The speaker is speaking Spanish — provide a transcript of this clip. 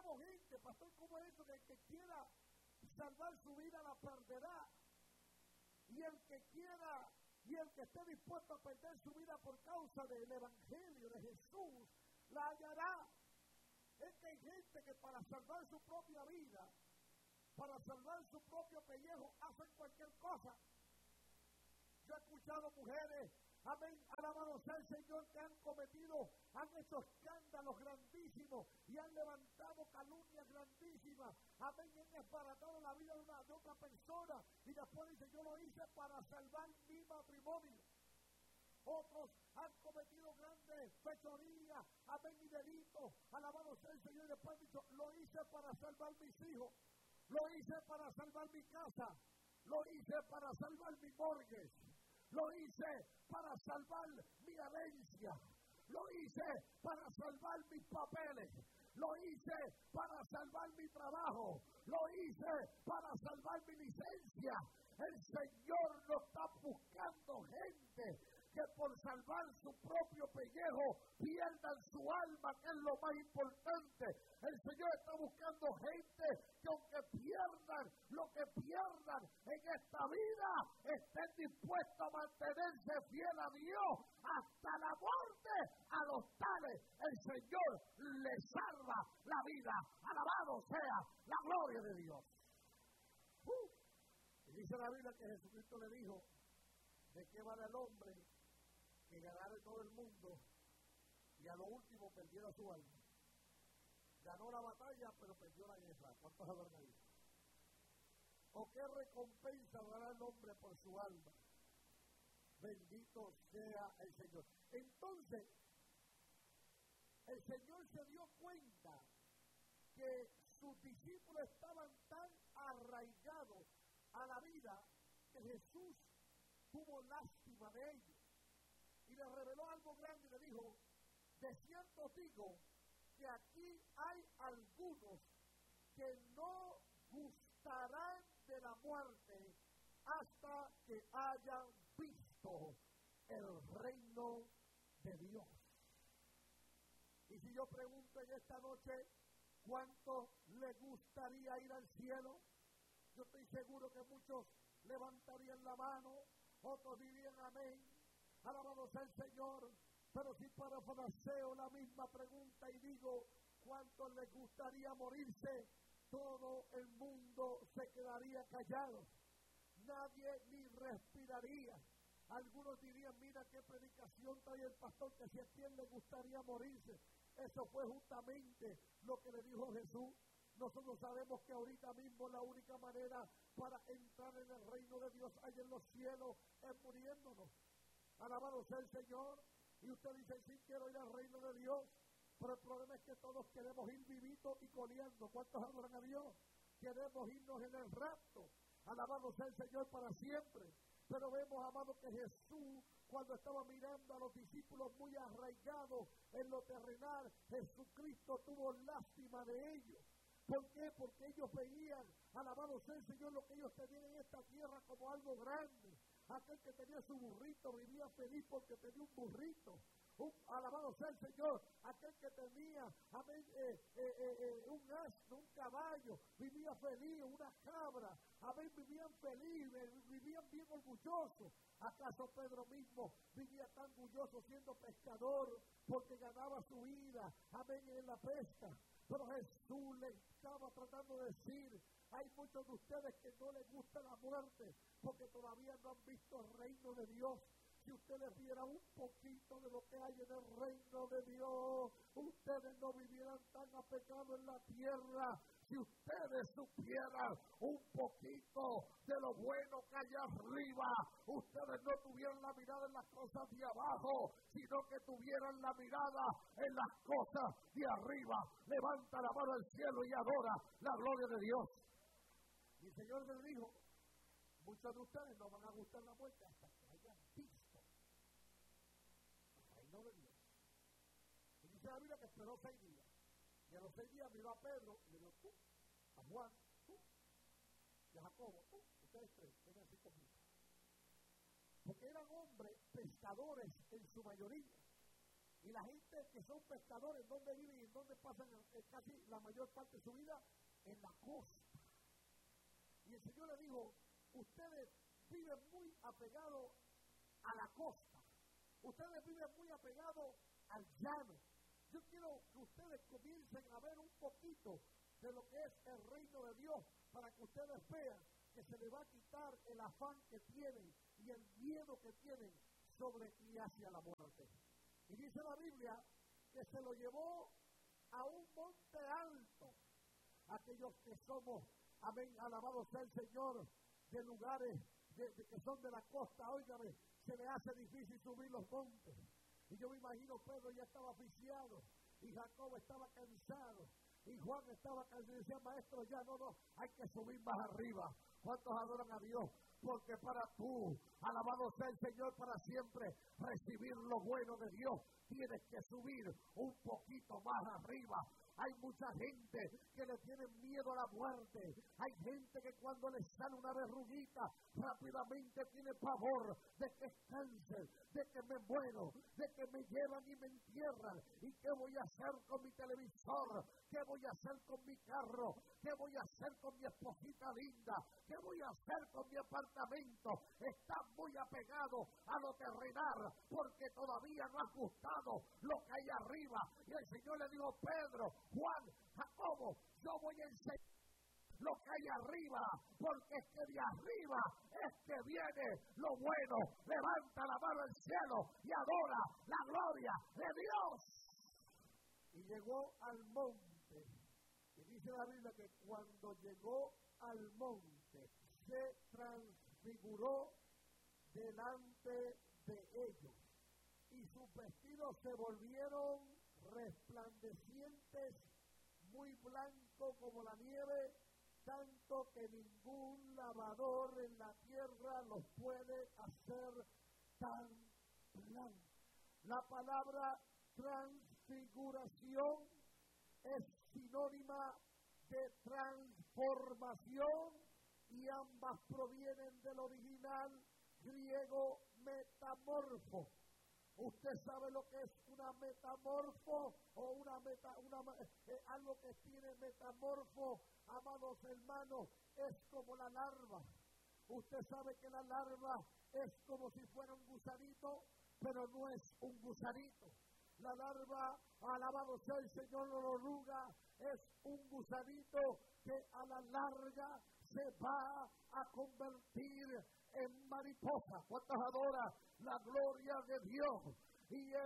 vemos gente, pastor, como eso, que el que quiera salvar su vida la perderá. Y el que quiera, y el que esté dispuesto a perder su vida por causa del Evangelio de Jesús, la hallará. Es que hay gente que para salvar su propia vida, para salvar su propio pellejo, hacen cualquier cosa. Yo he escuchado mujeres, amén, alabado sea el Señor, que han hecho escándalos grandísimos y han levantado calumnias grandísimas, amén, y han desbaratado la vida de otra persona y después dicen, yo lo hice para salvar mi matrimonio. Otros han cometido grandes fechorías, amén, y delitos, alabado sea el Señor, y después han dicho, lo hice para salvar mis hijos, lo hice para salvar mi casa, lo hice para salvar mi mortgage, lo hice para salvar mi herencia, lo hice para salvar mis papeles, lo hice para salvar mi trabajo, lo hice para salvar mi licencia. El Señor no está buscando gente que por salvar su propio pellejo pierdan su alma, que es lo más importante. El Señor está buscando gente que aunque pierdan lo que pierdan en esta vida, estén dispuestos a mantenerse fiel a Dios hasta la muerte. A los tales el Señor les salva la vida. Alabado sea la gloria de Dios. Y dice la Biblia que Jesucristo le dijo, ¿de qué vale el hombre que ganara todo el mundo y a lo último perdiera su alma? Ganó la batalla, pero perdió la guerra. ¿Cuántos habrán ahí? ¿O qué recompensa dará el hombre por su alma? Bendito sea el Señor. Entonces, el Señor se dio cuenta que sus discípulos estaban tan arraigados a la vida que Jesús tuvo lástima de ellos. Y le reveló algo grande y le dijo, de cierto digo que aquí hay algunos que no gustarán de la muerte hasta que hayan visto el reino de Dios. Y si yo pregunto en esta noche, ¿cuántos les gustaría ir al cielo? Yo estoy seguro que muchos levantarían la mano, otros dirían amén. Alabado sea el Señor, pero si parafraseo la misma pregunta y digo, ¿cuántos les gustaría morirse? Todo el mundo se quedaría callado, nadie ni respiraría. Algunos dirían, mira qué predicación trae el pastor, que si a quién le gustaría morirse. Eso fue justamente lo que le dijo Jesús. Nosotros sabemos que ahorita mismo la única manera para entrar en el reino de Dios allá en los cielos es muriéndonos. Alabado sea el Señor. Y usted dice, sí, quiero ir al reino de Dios, pero el problema es que todos queremos ir vivitos y coleando. ¿Cuántos adoran a Dios? Queremos irnos en el rapto. Alabado sea el Señor para siempre. Pero vemos, amado, que Jesús, cuando estaba mirando a los discípulos muy arraigados en lo terrenal, Jesucristo tuvo lástima de ellos. ¿Por qué? Porque ellos veían, alabado sea el Señor, lo que ellos tenían en esta tierra como algo grande. Aquel que tenía su burrito vivía feliz porque tenía un burrito. Alabado sea el Señor. Aquel que tenía un asno, un caballo, vivía feliz, una cabra. Amén, vivían feliz, vivían bien orgullosos. ¿Acaso Pedro mismo vivía tan orgulloso siendo pescador porque ganaba su vida? Amén, en la pesca. Pero Jesús le estaba tratando de decir, hay muchos de ustedes que no les gusta la muerte porque todavía no han visto el reino de Dios. Si ustedes vieran un poquito de lo que hay en el reino de Dios, ustedes no vivieran tan apegados en la tierra. Si ustedes supieran un poquito de lo bueno que hay arriba, ustedes no tuvieran la mirada en las cosas de abajo, sino que tuvieran la mirada en las cosas de arriba. Levanta la mano al cielo y adora la gloria de Dios. Y el Señor le dijo, muchos de ustedes no van a gustar la muerte hasta que hayan visto el reino de Dios. Y dice la Biblia que esperó 6 días. Y a los 6 días miró a Pedro y le dijo, tú, a Juan, tú, y a Jacobo, tú, ustedes tres, vengan así conmigo. Porque eran hombres pescadores en su mayoría. Y la gente que son pescadores, ¿dónde viven y en dónde pasan casi la mayor parte de su vida? En la costa. Y el Señor le dijo, ustedes viven muy apegados a la costa. Ustedes viven muy apegados al llano. Yo quiero que ustedes comiencen a ver un poquito de lo que es el reino de Dios, para que ustedes vean que se les va a quitar el afán que tienen y el miedo que tienen sobre y hacia la muerte. Y dice la Biblia que se lo llevó a un monte alto. Aquellos que somos, amén, alabado sea el Señor, de lugares que son de la costa, óigame, se le hace difícil subir los montes. Y yo me imagino Pedro ya estaba asfixiado, y Jacob estaba cansado, y Juan estaba cansado, y decía, maestro, ya no, hay que subir más arriba. ¿Cuántos adoran a Dios? Porque para tú, alabado sea el Señor para siempre, recibir lo bueno de Dios, tienes que subir un poquito más arriba. Hay mucha gente que le tiene miedo a la muerte. Hay gente que cuando le sale una verruguita, rápidamente tiene pavor de que es cáncer, de que me muero, de que me llevan y me entierran. ¿Y qué voy a hacer con mi televisor? ¿Qué voy a hacer con mi carro? ¿Qué voy a hacer con mi esposita linda? ¿Qué voy a hacer con mi apartamento? Está muy apegado a lo terrenal, porque todavía no ha gustado lo que hay arriba. Y el Señor le dijo, Pedro, Juan, Jacobo, yo voy a enseñar lo que hay arriba, porque es que de arriba es que viene lo bueno. Levanta la mano al cielo y adora la gloria de Dios. Y llegó al monte, y dice la Biblia que cuando llegó al monte, se transfiguró delante de ellos, y sus vestidos se volvieron resplandecientes, muy blancos como la nieve, tanto que ningún lavador en la tierra los puede hacer tan blancos. La palabra transfiguración es sinónima de transformación, y ambas provienen del original griego metamorfo. ¿Usted sabe lo que es una metamorfo o algo que tiene metamorfo, amados hermanos? Es como la larva. Usted sabe que la larva es como si fuera un gusanito, pero no es un gusanito. La larva, alabado sea el Señor, no lo oruga, es un gusanito que a la larga se va a convertir en mariposa. ¿Cuántos adoran la gloria de Dios? Y